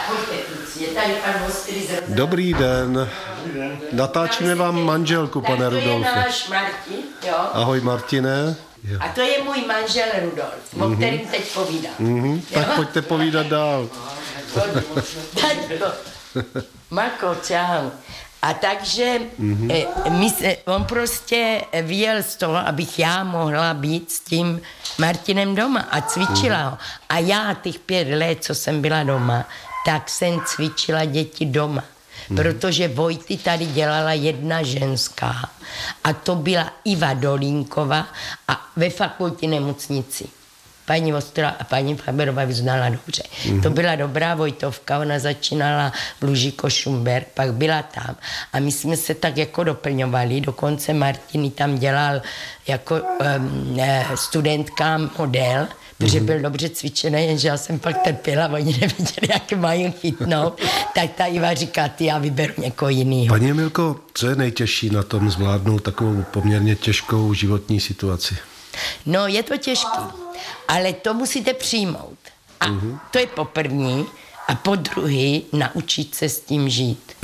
pojďte, kluci, je tady pan Mostry z Rozdana. Dobrý den. Natáčíme vám manželku, pane Rudolfe. To je náš Martin, jo. Ahoj, Martine. Jo. A to je můj manžel Rudolf, o kterým teď povídám. Tak pojďte povídat dál. Marko, čau. A takže on prostě vyjel z toho, abych já mohla být s tím Martinem doma a cvičila ho. A já těch 5 let, co jsem byla doma, tak jsem cvičila děti doma. Protože Vojty tady dělala jedna ženská a to byla Iva Dolínková a ve fakultní nemocnici. Paní Ostrá a paní Faberová vyznala dobře. To byla dobrá Vojtovka, ona začínala v Lužíko Šumberk, pak byla tam. A my jsme se tak jako doplňovali, dokonce Martin tam dělal jako studentkám model, protože byl dobře cvičený, jenže já jsem pak trpěla, oni nevěděli, jak mají chytnout. Tak ta Iva říká, ty já vyberu někoho jinýho. Paní Emilko, co je nejtěžší na tom zvládnout takovou poměrně těžkou životní situaci? No, je to těžký, ale to musíte přijmout. A to je po první a po druhý naučit se s tím žít.